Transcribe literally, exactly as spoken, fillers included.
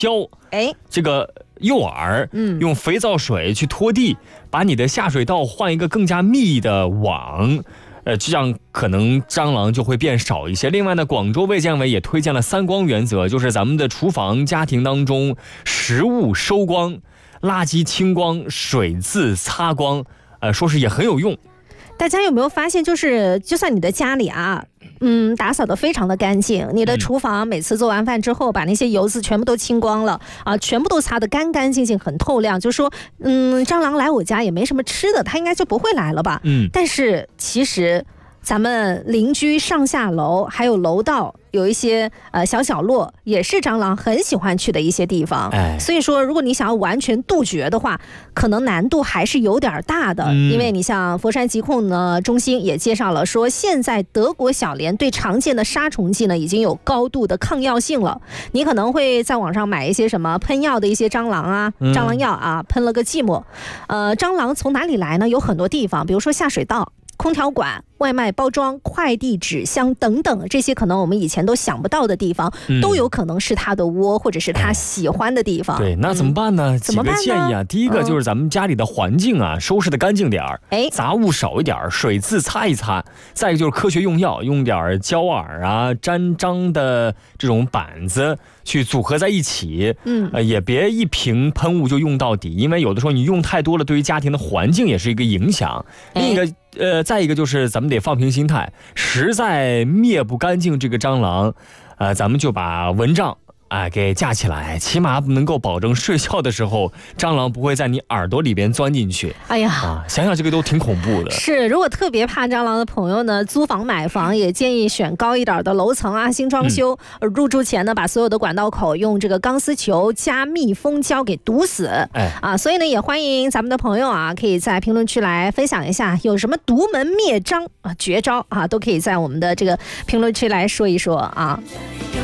教哎， 这个诱饵， 嗯， 用肥皂水去拖地，把你的下水道换一个更加密的网。呃，这样可能蟑螂就会变少一些。另外呢，广州卫健委也推荐了三光原则，就是咱们的厨房、家庭当中，食物收光，垃圾清光，水渍擦光，呃，说是也很有用。 大家有没有发现，就是就算你的家里啊，嗯，打扫得非常的干净，你的厨房每次做完饭之后，把那些油渍全部都清光了啊，全部都擦得干干净净，很透亮，就说，嗯，蟑螂来我家也没什么吃的，它应该就不会来了吧？ 嗯， 但是其实咱们邻居上下楼还有楼道有一些呃小角落，也是蟑螂很喜欢去的一些地方。 哎， 所以说，如果你想要完全杜绝的话，可能难度还是有点大的。 嗯、 因为你像佛山疾控呢中心也介绍了说，现在德国小蠊对常见的杀虫剂呢已经有高度的抗药性了。你可能会在网上买一些什么喷药的一些蟑螂啊、 嗯、 蟑螂药啊，喷了个寂寞。呃，蟑螂从哪里来呢？有很多地方，比如说下水道、空调管、外卖包装、快递纸箱等等，这些可能我们以前都想不到的地方，嗯、都有可能是它的窝，或者是它喜欢的地方。 对，那怎么办呢？嗯、几个建议啊。第一个就是咱们家里的环境啊，嗯、收拾的干净点儿，哎，杂物少一点，水渍擦一擦。再一个就是科学用药，用点胶饵啊、粘章的这种板子去组合在一起。嗯，呃，也别一瓶喷雾就用到底，因为有的时候你用太多了，对于家庭的环境也是一个影响。另一个。呃，再一个就是咱们得放平心态，实在灭不干净这个蟑螂，呃，咱们就把蚊帐啊、呃、给架起来，起码能够保证睡觉的时候蟑螂不会在你耳朵里边钻进去。 哎呀， 啊，想想这个都挺恐怖的。 是，如果特别怕蟑螂的朋友呢，租房买房也建议选高一点的楼层啊，新装修。嗯、入住前呢，把所有的管道口用这个钢丝球加密封胶给堵死。哎，啊，所以呢，也欢迎咱们的朋友啊，可以在评论区来分享一下有什么独门灭蟑啊绝招啊，都可以在我们的这个评论区来说一说啊。